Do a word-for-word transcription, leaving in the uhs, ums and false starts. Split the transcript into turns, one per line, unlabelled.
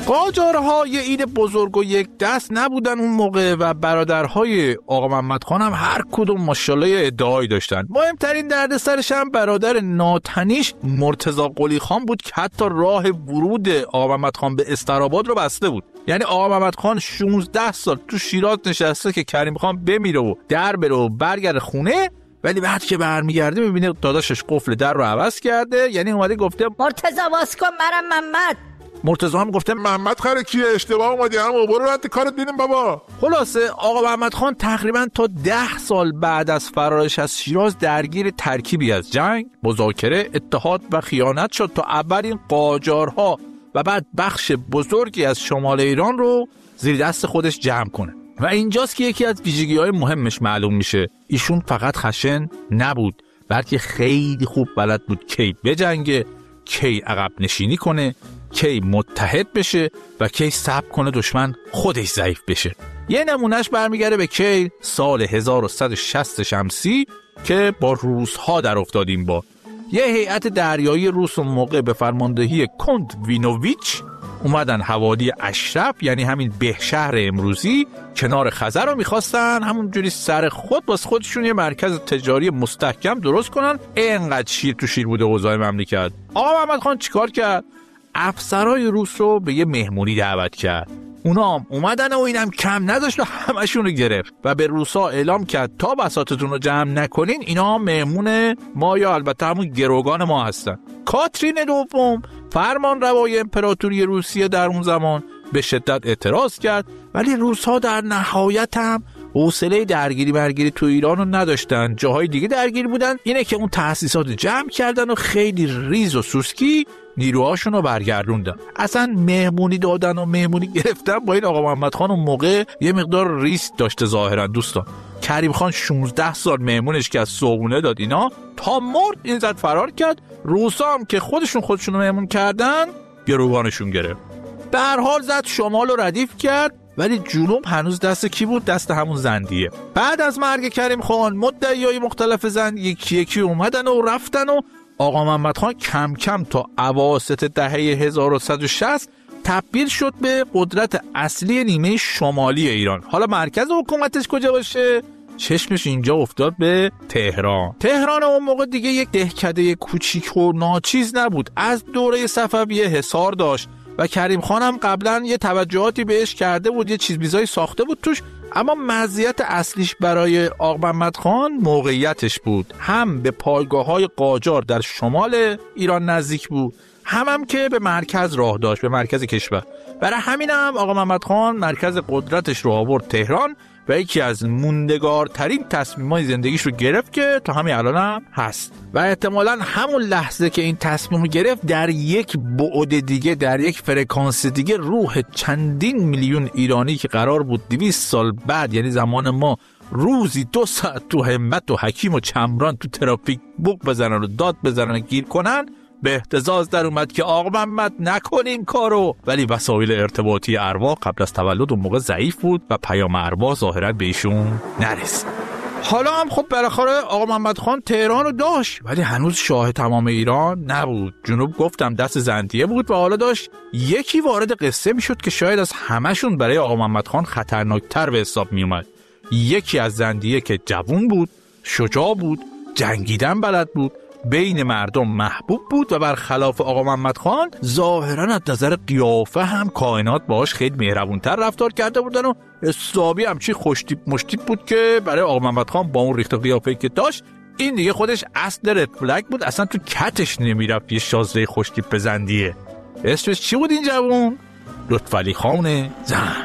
قاجارها یه عید بزرگ و یک دست نبودن اون موقع و برادرهای آقا محمد خان هم هر کدوم ماشاءالله ادعایی داشتن. مهمترین دردسرش هم برادر ناتنیش مرتضی قلی خان بود که حتی راه ورود آقا محمد خان به استراباد رو بسته بود. یعنی آقا محمد خان شانزده سال تو شیراز نشسته که کریم خان بمیره و در بره و برگرده خونه، ولی بعد که برمیگرده میبینه داداشش قفل در رو عوض کرده. یعنی اومده گفته
مرتضی واس کن برم محمد.
مرتضی هم گفته
محمد خره کیه، اشتباه اومدی، هم برو رد کارت ببینیم بابا.
خلاصه آقا محمد خان تقریبا تا ده سال بعد از فرارش از شیراز درگیر ترکیبی از جنگ، مذاکره، اتحاد و خیانت شد تا اول این قاجارها و بعد بخش بزرگی از شمال ایران رو زیر دست خودش جمع کنه. و اینجاست که یکی از ویژگی‌های مهمش معلوم میشه. ایشون فقط خشن نبود، بلکه خیلی خوب بلد بود کی بجنگه، کی عقب نشینی کنه، کی متحد بشه و کی صبر کنه دشمن خودش ضعیف بشه. یه نمونهش برمیگره به کی سال هزار و صد و شصت شمسی که با روس‌ها در افتادیم. با یه هیئت دریایی روس اون موقع به فرماندهی کنت وینوویچ اومدن حوالی اشرف، یعنی همین بهشهر امروزی، کنار خزر رو میخواستن همونجوری سر خود واسه خودشون یه مرکز تجاری مستحکم درست کنن. اینقدر شیر تو شیر بوده اوضاع مملکت. آقا محمد خان چیکار کرد؟ افسرای روس رو به یه مهمونی دعوت کرد. اونا هم اومدن و اینم کم نداشت و همشون رو گرفت و به روسا اعلام کرد تا بساطتون رو جمع نکنین اینا مهمون ما یا البته همون گروگان ما هستن. کاترین دوم فرمان روای امپراتوری روسیه در اون زمان به شدت اعتراض کرد، ولی روس‌ها در نهایت هم حوصله درگیری مرگیری تو ایران رو نداشتن، جاهای دیگه درگیر بودن. اینه که اون تأسیسات جمع کردن و خیلی ریز و سوسکی نیروهاشون رو برگردوندن. اصلا مهمونی دادن و مهمونی گرفتن با این آقا محمد خان اون موقع یه مقدار ریسک داشته ظاهرا. دوستان کریم خان شانزده سال مهمونش که از صبحونه داد اینا تا مرد این زد فرار کرد. روسا هم که خودشون خودشون رو مهمون کردن گروگانشون گرفت. به هر حال زد شمال رو ردیف کرد، ولی جنوب هنوز دست کی بود؟ دست همون زندیه. بعد از مرگ کریم خان مدعیای مختلف زند یکی یکی اومدن و رفتن و آقا محمد خان کم کم تا اواسط دهه هزار و صد و شصت تبدیل شد به قدرت اصلی نیمه شمالی ایران. حالا مرکز حکومتش کجا باشه؟ چشمش اینجا افتاد به تهران. تهران اون موقع دیگه یک دهکده کوچیک و ناچیز نبود، از دوره صفویه حصار داشت و کریم خان هم قبلا یه توجهاتی بهش کرده بود، یه چیز بیزایی ساخته بود توش. اما مزیت اصلیش برای آقا محمد خان موقعیتش بود، هم به پایگاه‌های قاجار در شمال ایران نزدیک بود، هم هم که به مرکز راه داشت، به مرکز کشور. برای همین هم آقا محمد خان مرکز قدرتش رو آورد تهران و یکی از موندگارترین تصمیم‌های زندگیش رو گرفت که تا همین الان هم هست. و احتمالاً همون لحظه که این تصمیم رو گرفت در یک بعد دیگه، در یک فرکانس دیگه، روح چندین میلیون ایرانی که قرار بود دویست سال بعد، یعنی زمان ما، روزی دو ساعت تو همت و حکیم و چمران تو ترافیک بوق بزنن و داد بزنن و گیر کنن، به اهتزاز در اومد که آقا محمد نکن این کارو. ولی وسایل ارتباطی ارواح قبل از تولد اون موقع ضعیف بود و پیام ارواح ظاهرا به ایشون نرسید. حالا هم خب بالاخره آقا محمد خان تهران رو داشت، ولی هنوز شاه تمام ایران نبود. جنوب گفتم دست زندیه بود و حالا داشت یکی وارد قصه میشد که شاید از همشون برای آقا محمد خان خطرناکتر به حساب می اومد. یکی از زندیه که جوان بود، شجاع بود، جنگیدن بلد بود، بین مردم محبوب بود و برخلاف آقا محمد خان ظاهرا از نظر قیافه هم کائنات باهاش خیلی مهربونتر رفتار کرده بودن و حسابی همچی خوشتیپ مشتیپ بود که برای آقا محمد خان با اون ریخت و قیافه‌ای که داشت این دیگه خودش اصل رد فلگ بود، اصلا تو کتش نمیرفت یه شازده خوشتیپ بزندیه. اسمش چی بود این جوون؟ لطفعلی خان زند.